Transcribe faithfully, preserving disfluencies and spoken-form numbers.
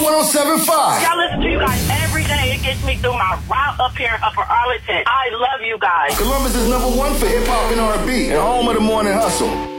one oh seven point five. Y'all listen to you guys every day. It gets me through my route up here in Upper Arlington. I love you guys. Columbus is number one for hip hop and R and B and home of the morning hustle.